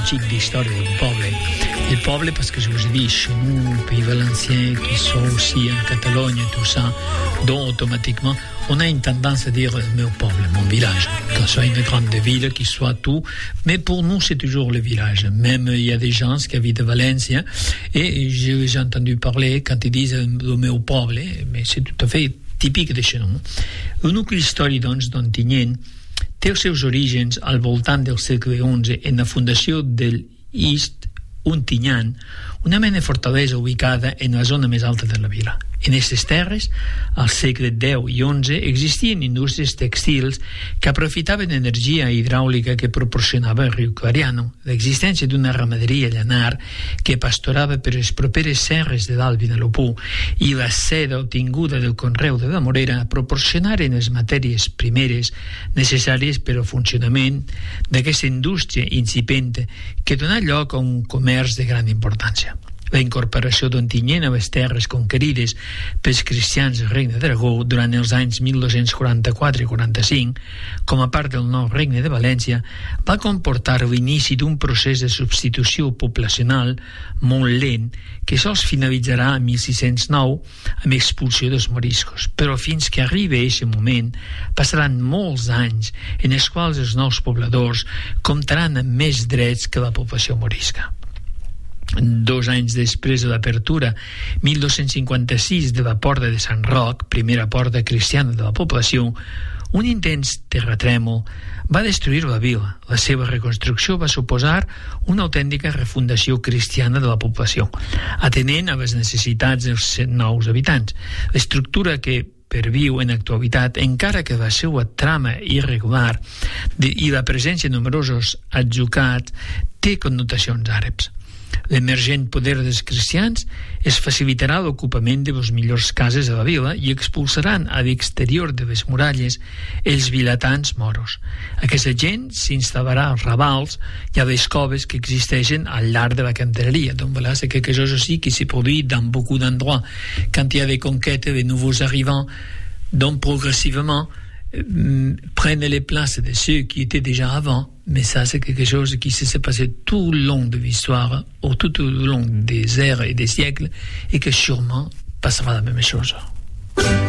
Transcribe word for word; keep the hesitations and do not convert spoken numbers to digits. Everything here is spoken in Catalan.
xic d'història d'un poble. El poble, parce que je vous ai dit, chez nous, le pays valencien, qui sont aussi en Catalogne, tout ça, donc automatiquement, on a une tendance à dire mon peuple, mon village, que ce soit une grande ville, qu'il soit tout, mais pour nous, c'est toujours le village. Même il y a des gens qui habitent à Valencia, et j'ai, j'ai entendu parler, quand ils disent mon peuple, mais c'est tout à fait típic de chez nous. El nucli històric, doncs, d'Ontinyent té els seus orígens al voltant del segle onze en la fundació del East Ontinyent, una mena de fortalesa ubicada en la zona més alta de la vila. En aquestes terres, al segle deu i onze, existien indústries tèxtils que aprofitaven energia hidràulica que proporcionava el riu Clariano, l'existència d'una ramaderia llanar que pastorava per les properes serres de dalt Vinalopó i la seda obtinguda del conreu de la Morera proporcionaren les matèries primeres necessàries per al funcionament d'aquesta indústria incipient que donà lloc a un comerç de gran importància. La incorporació d'Ontinyent a les terres conquerides pels cristians del Regne d'Aragó durant els anys mil dos-cents quaranta-quatre i quaranta-cinc, com a part del nou Regne de València, va comportar l'inici d'un procés de substitució poblacional molt lent que sols finalitzarà en mil sis-cents nou amb expulsió dels moriscos. Però fins que arribi a aquest moment passaran molts anys en els quals els nous pobladors comptaran amb més drets que la població morisca. Dos anys després de l'apertura, mil dos-cents cinquanta-sis, de la Porta de Sant Roc, primera porta cristiana de la població, un intens terratrèmol va destruir la vila. La seva reconstrucció va suposar una autèntica refundació cristiana de la població, atenent a les necessitats dels nous habitants. L'estructura que perviu en actualitat, encara que la seva trama irregular i la presència de nombrosos adjocats té connotacions àrabs. L'emergent poder dels cristians es facilitarà l'ocupament de les millors cases de la vila i expulsaran a l'exterior de les muralles els vilatans moros. Aquesta gent s'instal·larà als ravals i a les coves que existeixen al llarg de la cantereria. Donc voilà, c'est quelque chose aussi qui se produit dans beaucoup d'endroits. Quand il y a des conquêtes, les nouveaux arrivants, donc progressivement, prennent les places de ceux qui étaient déjà avant, mais ça c'est quelque chose qui s'est passé tout le long de l'histoire, ou tout au long des ères et des siècles, et que sûrement passera la même chose.